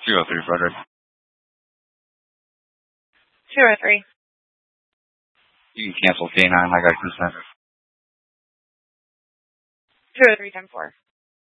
203, Frederick. 203. You can cancel K9 like I consent. 203, 10-4.